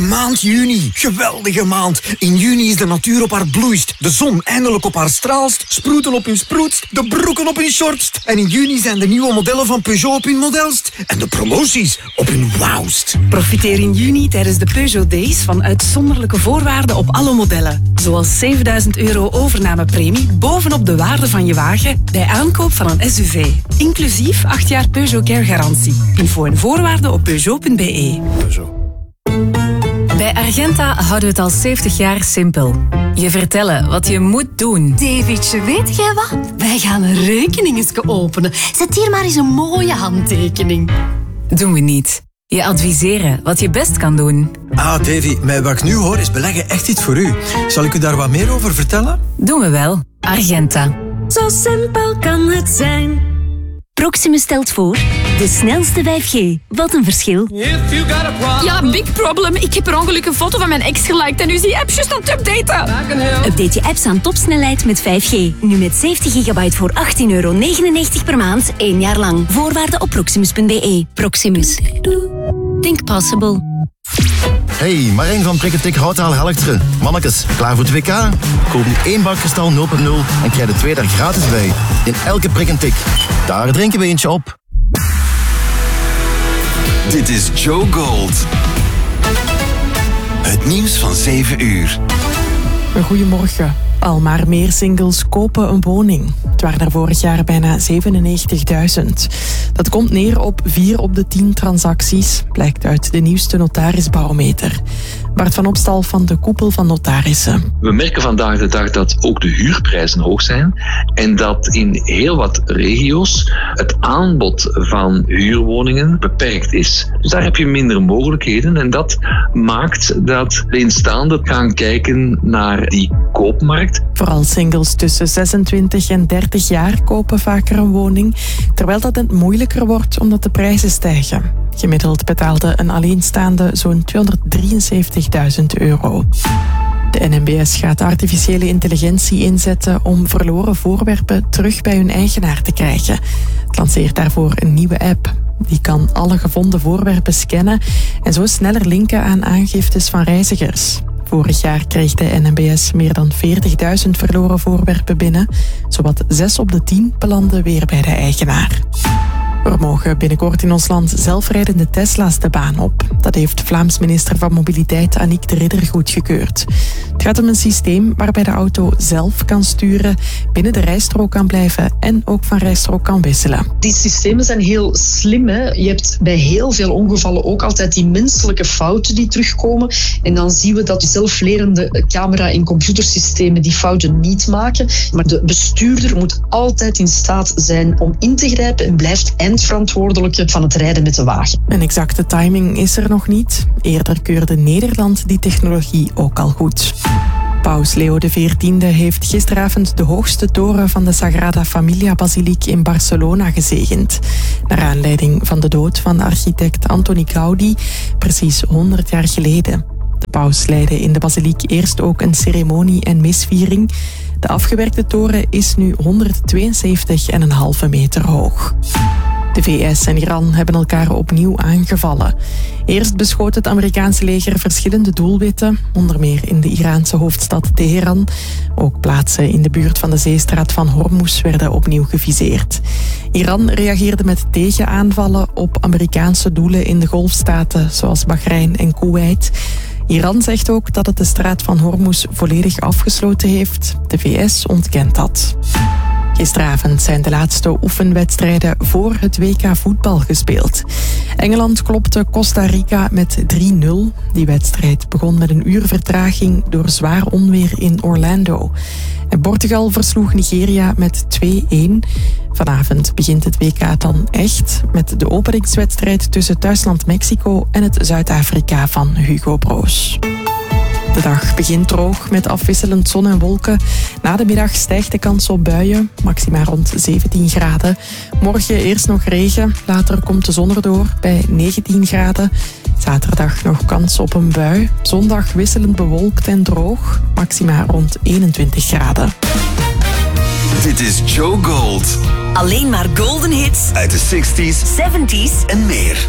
maand juni. Geweldige maand. In juni is de natuur op haar bloeist. De zon eindelijk op haar straalst. Sproeten op hun sproetst. De broeken op hun shortst. En in juni zijn de nieuwe modellen van Peugeot op hun modelst. En de promoties op hun wauwst. Profiteer in juni tijdens de Peugeot Days van uitzonderlijke voorwaarden op alle modellen. Zoals €7.000 overnamepremie bovenop de waarde van je wagen bij aankoop van een SUV. Inclusief 8 jaar Peugeot Care garantie. Info en voorwaarden op Peugeot.be. Bij Argenta houden we het al 70 jaar simpel. Je vertellen wat je moet doen. Davidje, weet jij wat? Wij gaan een rekening openen. Zet hier maar eens een mooie handtekening. Doen we niet. Je adviseren wat je best kan doen. Davy, met wat ik nu hoor is beleggen echt iets voor u. Zal ik u daar wat meer over vertellen? Doen we wel. Argenta. Zo simpel kan het zijn. Proximus stelt voor de snelste 5G. Wat een verschil. Ja, big problem. Ik heb per ongeluk een foto van mijn ex geliked en nu is die app juist aan het updaten. Update je apps aan topsnelheid met 5G. Nu met 70 gigabyte voor €18,99 per maand, 1 jaar lang. Voorwaarden op proximus.be. Proximus. Think possible. Hey, Marijn van Prikketik Houtaal Helchteren. Mannekes, klaar voor het WK? Koop nu 1 bak kristal 0.0 en krijg de 2 daar gratis bij. In elke prik en tik. Daar drinken we eentje op. Dit is Joe Gold. Het nieuws van 7 uur. Goedemorgen. Al maar meer singles kopen een woning. Het waren er vorig jaar bijna 97.000. Dat komt neer op 4 op de 10 transacties, blijkt uit de nieuwste notarisbarometer. Bart van Opstal van de Koepel van Notarissen. We merken vandaag de dag dat ook de huurprijzen hoog zijn en dat in heel wat regio's het aanbod van huurwoningen beperkt is. Dus daar heb je minder mogelijkheden en dat maakt dat de instaanden gaan kijken naar die koopmarkt. Vooral singles tussen 26 en 30 jaar kopen vaker een woning, terwijl dat het moeilijker wordt omdat de prijzen stijgen. Gemiddeld betaalde een alleenstaande zo'n €273.000. De NMBS gaat artificiële intelligentie inzetten om verloren voorwerpen terug bij hun eigenaar te krijgen. Het lanceert daarvoor een nieuwe app. Die kan alle gevonden voorwerpen scannen en zo sneller linken aan aangiftes van reizigers. Vorig jaar kreeg de NMBS meer dan 40.000 verloren voorwerpen binnen. Zowat 6 op de 10 belanden weer bij de eigenaar. Er mogen binnenkort in ons land zelfrijdende Tesla's de baan op. Dat heeft Vlaams minister van Mobiliteit Annick de Ridder goedgekeurd. Het gaat om een systeem waarbij de auto zelf kan sturen, binnen de rijstrook kan blijven en ook van rijstrook kan wisselen. Die systemen zijn heel slim. Hè? Je hebt bij heel veel ongevallen ook altijd die menselijke fouten die terugkomen. En dan zien we dat de zelflerende camera- en computersystemen die fouten niet maken. Maar de bestuurder moet altijd in staat zijn om in te grijpen en blijft eindverantwoordelijke van het rijden met de wagen. Een exacte timing is er nog niet. Eerder keurde Nederland die technologie ook al goed. Paus Leo XIV heeft gisteravond de hoogste toren van de Sagrada Familia-basiliek in Barcelona gezegend. Naar aanleiding van de dood van architect Antoni Gaudi, precies 100 jaar geleden. De paus leidde in de basiliek eerst ook een ceremonie en misviering. De afgewerkte toren is nu 172,5 meter hoog. De VS en Iran hebben elkaar opnieuw aangevallen. Eerst beschoot het Amerikaanse leger verschillende doelwitten, onder meer in de Iraanse hoofdstad Teheran. Ook plaatsen in de buurt van de zeestraat van Hormuz werden opnieuw geviseerd. Iran reageerde met tegenaanvallen op Amerikaanse doelen in de golfstaten, zoals Bahrein en Kuwait. Iran zegt ook dat het de straat van Hormuz volledig afgesloten heeft. De VS ontkent dat. Gisteravond zijn de laatste oefenwedstrijden voor het WK voetbal gespeeld. Engeland klopte Costa Rica met 3-0. Die wedstrijd begon met een uur vertraging door zwaar onweer in Orlando. En Portugal versloeg Nigeria met 2-1. Vanavond begint het WK dan echt met de openingswedstrijd tussen Duitsland-Mexico en het Zuid-Afrika van Hugo Broos. De dag begint droog met afwisselend zon en wolken. Na de middag stijgt de kans op buien, maxima rond 17 graden. Morgen eerst nog regen, later komt de zon erdoor bij 19 graden. Zaterdag nog kans op een bui. Zondag wisselend bewolkt en droog, maxima rond 21 graden. Dit is Joe Gold. Alleen maar golden hits Uit de 60s, 70s en meer.